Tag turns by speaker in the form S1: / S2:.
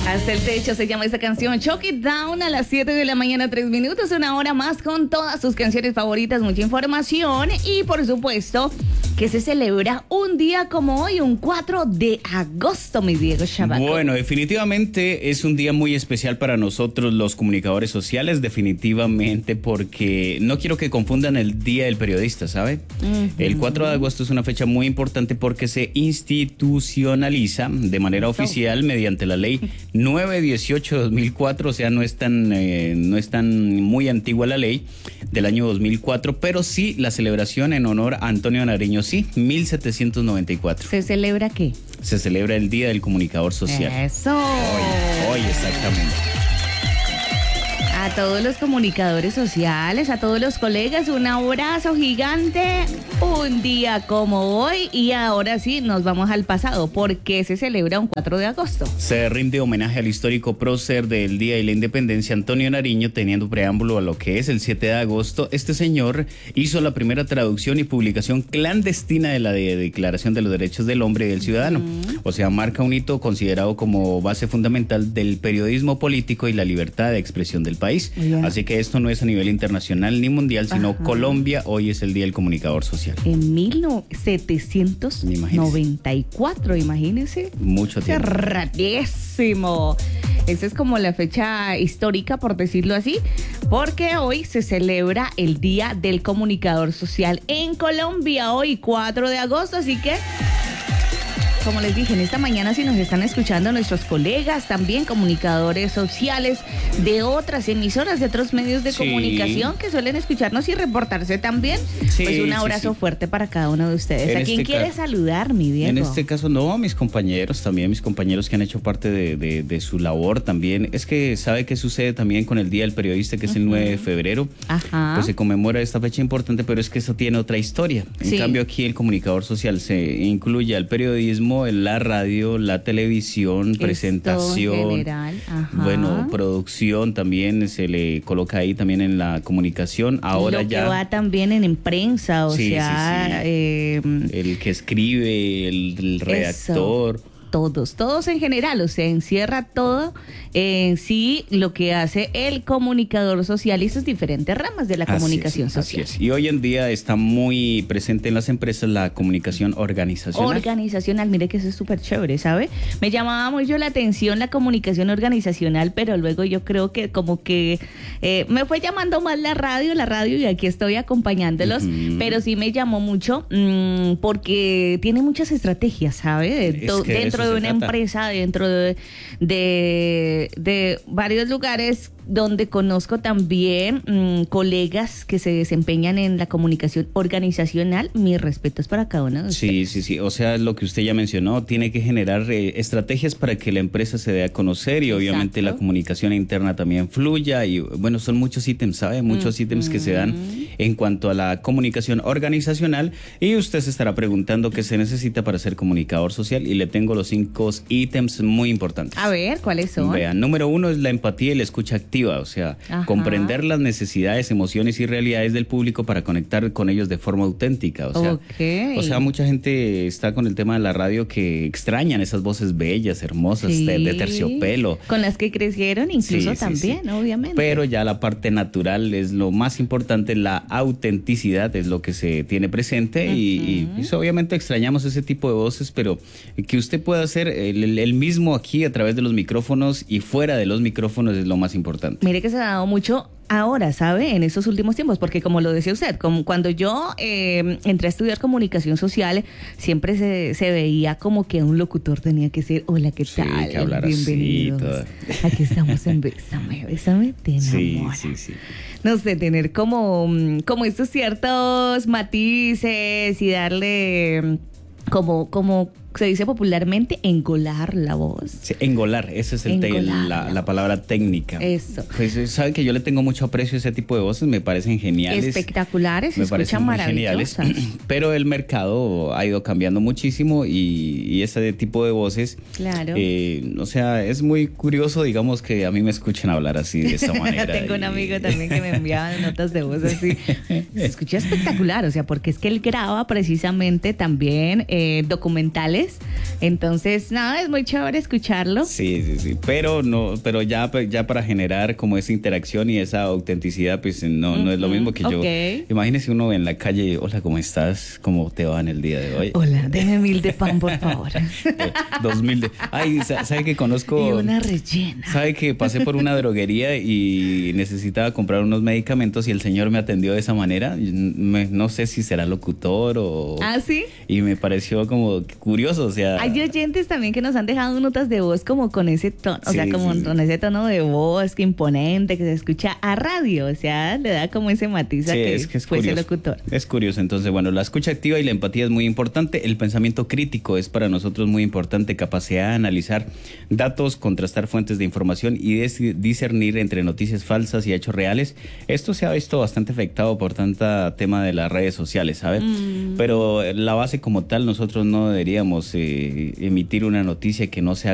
S1: Hasta el techo se llama esta canción. Choke It Down a las 7 de la mañana, 3 minutos, una hora más con todas sus canciones favoritas, mucha información y por supuesto que se celebra un día como hoy, un 4 de agosto, mi Diego Chabaco.
S2: Bueno, definitivamente es un día muy especial para nosotros los comunicadores sociales, definitivamente, porque no quiero que confundan el Día del Periodista, ¿sabe? El 4 de agosto es una fecha muy importante porque se institucionaliza de manera oficial mediante la ley 918-2004, o sea, no es tan muy antigua la ley del año 2004, pero sí la celebración en honor a Antonio Nariño, sí, 1794.
S1: ¿Se celebra qué?
S2: Se celebra el Día del Comunicador Social.
S1: Eso.
S2: Hoy exactamente.
S1: A todos los comunicadores sociales, a todos los colegas, un abrazo gigante. Un día como hoy y ahora sí nos vamos al pasado. ¿Por qué se celebra un 4 de agosto?
S2: Se rinde homenaje al histórico prócer del Día de la Independencia, Antonio Nariño, teniendo preámbulo a lo que es el 7 de agosto. Este señor hizo la primera traducción y publicación clandestina de la Declaración de los Derechos del Hombre y del Ciudadano. O sea, marca un hito considerado como base fundamental del periodismo político y la libertad de expresión del país. Así que esto no es a nivel internacional ni mundial, sino Colombia. Hoy es el Día del Comunicador Social.
S1: En 1794, imagínense.
S2: Mucho tiempo.
S1: Rarísimo. Esa es como la fecha histórica, por decirlo así, porque hoy se celebra el Día del Comunicador Social en Colombia, hoy 4 de agosto, así que... Como les dije, en esta mañana si nos están escuchando nuestros colegas, también comunicadores sociales de otras emisoras, de otros medios de comunicación que suelen escucharnos y reportarse también, pues un abrazo fuerte para cada uno de ustedes. ¿A quién quiere saludar, mi Diego?
S2: En este caso no, a mis compañeros también, mis compañeros que han hecho parte de su labor también. Es que sabe qué sucede también con el Día del Periodista, que es el 9 de febrero. Pues se conmemora esta fecha importante, pero es que eso tiene otra historia. En cambio aquí el comunicador social se incluye al periodismo, la radio, la televisión, presentación, general. Bueno, producción también se le coloca ahí también en la comunicación. Ahora
S1: lo
S2: ya
S1: que va también en prensa, o sea,
S2: el que escribe, el redactor.
S1: Todos en general, o sea, encierra todo en sí lo que hace el comunicador social y sus diferentes ramas de la comunicación social.
S2: Así es. Y hoy en día está muy presente en las empresas la comunicación organizacional.
S1: Mire que eso es súper chévere, ¿sabe? Me llamaba mucho la atención la comunicación organizacional, pero luego yo creo que como que me fue llamando más la radio y aquí estoy acompañándolos, pero sí me llamó mucho porque tiene muchas estrategias, ¿sabe? Dentro de una empresa, dentro de varios lugares donde conozco también colegas que se desempeñan en la comunicación organizacional. Mis respetos para cada uno de ustedes.
S2: Sí. O sea, lo que usted ya mencionó, tiene que generar estrategias para que la empresa se dé a conocer y obviamente la comunicación interna también fluya. Y bueno, son muchos ítems, ¿sabe? Muchos ítems que se dan en cuanto a la comunicación organizacional. Y usted se estará preguntando qué se necesita para ser comunicador social. Y le tengo los 5 ítems muy importantes.
S1: A ver, ¿cuáles son?
S2: Vean, número 1 es la empatía y la escucha activa. O sea, comprender las necesidades, emociones y realidades del público para conectar con ellos de forma auténtica. O sea, mucha gente está con el tema de la radio que extrañan esas voces bellas, hermosas, de terciopelo.
S1: Con las que crecieron incluso también, obviamente.
S2: Pero ya la parte natural es lo más importante, la autenticidad es lo que se tiene presente y obviamente extrañamos ese tipo de voces, pero que usted pueda hacer el mismo aquí a través de los micrófonos y fuera de los micrófonos es lo más importante.
S1: Mire que se ha dado mucho ahora, ¿sabe? En estos últimos tiempos, porque como lo decía usted, como cuando yo entré a estudiar comunicación social, siempre se veía como que un locutor tenía que ser, hola, ¿qué tal?
S2: Que hablar
S1: bienvenidos. Aquí estamos en Bésame, te enamora.
S2: Sí.
S1: No sé, tener como estos ciertos matices y darle como se dice popularmente, engolar la voz.
S2: Sí, engolar, esa es la palabra técnica.
S1: Eso.
S2: Pues sabe que yo le tengo mucho aprecio a ese tipo de voces, me parecen geniales.
S1: Espectaculares,
S2: me parecen muy geniales. Pero el mercado ha ido cambiando muchísimo y ese tipo de voces,
S1: claro.
S2: O sea, es muy curioso, digamos, que a mí me escuchen hablar así, de esta manera.
S1: Tengo un amigo también que me enviaba notas de voz así. Se escucha espectacular, o sea, porque es que él graba precisamente también documentales sociales. Entonces, nada, es muy chévere escucharlo.
S2: Sí. Pero ya para generar como esa interacción y esa autenticidad, pues no es lo mismo que yo. Imagínese uno en la calle, hola, ¿cómo estás? ¿Cómo te va en el día de hoy?
S1: Hola, deme 1000 de pan, por favor.
S2: 2000 de... Ay, ¿sabe que conozco?
S1: Y una rellena.
S2: ¿Sabe que pasé por una droguería y necesitaba comprar unos medicamentos y el señor me atendió de esa manera? No sé si será locutor o...
S1: ¿Ah, sí?
S2: Y me pareció como curioso, o sea...
S1: Hay oyentes también que nos han dejado notas de voz como con ese tono, o sea, como con ese tono de voz que imponente, que se escucha a radio, o sea, le da como ese matiz a que
S2: es
S1: fuese
S2: curioso.
S1: locutor.
S2: Es curioso, entonces, bueno, la escucha activa y la empatía es muy importante, el pensamiento crítico es para nosotros muy importante, capacidad de analizar datos, contrastar fuentes de información y discernir entre noticias falsas y hechos reales. Esto se ha visto bastante afectado por tanta tema de las redes sociales, ¿sabes? Pero la base como tal, nosotros no deberíamos emitir una noticia que no sea